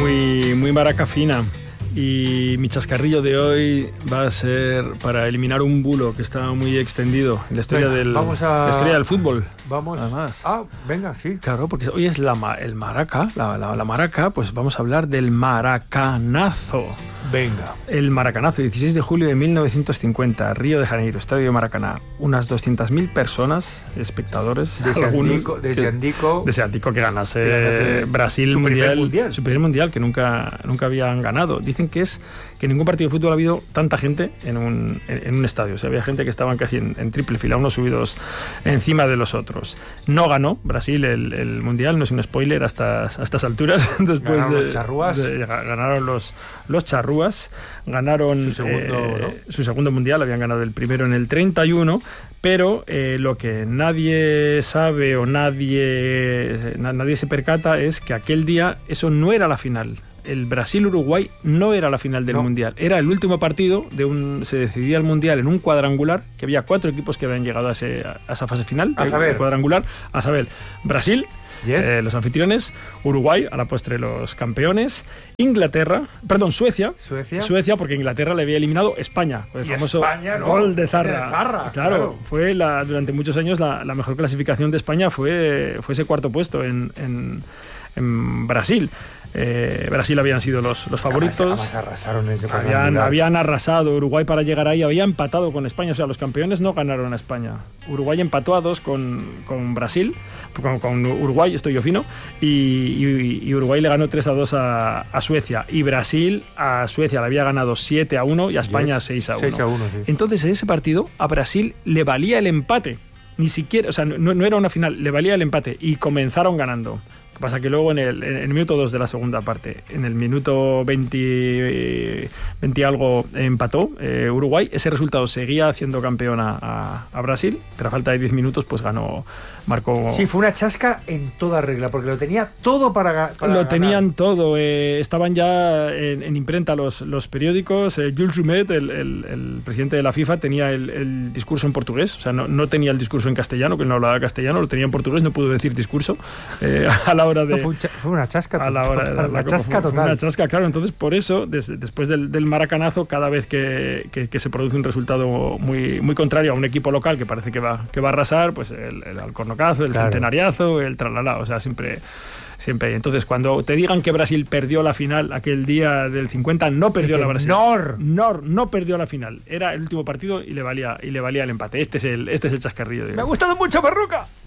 Muy maraca fina. Y mi chascarrillo de hoy va a ser para eliminar un bulo que está muy extendido en la historia, la historia del fútbol. Vamos. Además. Venga, sí. Claro, porque hoy es la maraca, pues vamos a hablar del maracanazo. Venga. El maracanazo, 16 de julio de 1950, Río de Janeiro, Estadio Maracaná. Unas 200.000 personas, espectadores. Desde Antico que ganase Brasil su primer mundial, que nunca habían ganado. Dicen que ningún partido de fútbol ha habido tanta gente en un estadio. O sea, había gente que estaban casi en triple fila, unos subidos encima de los otros. No ganó Brasil el mundial, no es un spoiler hasta estas alturas. Después ganaron los charrúas. Ganaron los charrúas. Ganaron su segundo mundial, habían ganado el primero en el 31, pero lo que nadie sabe o nadie se percata es que aquel día eso no era la final. El Brasil-Uruguay no era la final del Mundial, era el último partido se decidía el Mundial en un cuadrangular, que había 4 equipos que habían llegado a esa fase final, cuadrangular, a saber, Brasil, los anfitriones, Uruguay, a la postre los campeones, Suecia, porque Inglaterra le había eliminado España, el famoso gol de Zarra. Claro, fue durante muchos años la mejor clasificación de España fue ese cuarto puesto en Brasil. Brasil habían sido los favoritos. Además arrasaron ese habían arrasado. Uruguay, para llegar ahí, había empatado con España. O sea, los campeones no ganaron a España. Uruguay empató a 2 con Brasil, con Uruguay, estoy yo fino, y Uruguay le ganó 3-2 a Suecia. Y Brasil a Suecia le había ganado 7-1 y a España 6-1. 6-1, sí. Entonces, en ese partido a Brasil le valía el empate. Ni siquiera, o sea, no era una final, le valía el empate y comenzaron ganando. Pasa que luego en el minuto 2 de la segunda parte, en el minuto 20 algo empató Uruguay. Ese resultado seguía haciendo campeón a Brasil, pero a falta de 10 minutos pues marcó. Sí, fue una chasca en toda regla, porque lo tenía todo para ganar. Tenían todo. Estaban ya en imprenta los periódicos. Jules Rimet, el presidente de la FIFA, tenía el discurso en portugués. O sea, no tenía el discurso en castellano, que no hablaba castellano, lo tenía en portugués, no pudo decir discurso a la hora de... fue una chasca total. Fue una chasca, claro. Entonces, por eso, después del maracanazo, cada vez que se produce un resultado muy, muy contrario a un equipo local que parece que va a arrasar, pues el alcornocazo, el centenariazo, el tralala, o sea, siempre. Entonces, cuando te digan que Brasil perdió la final aquel día del 50, no perdió la Brasil. No perdió la final. Era el último partido y le valía el empate. Este es el chascarrillo. Me ha gustado mucho, Barruca.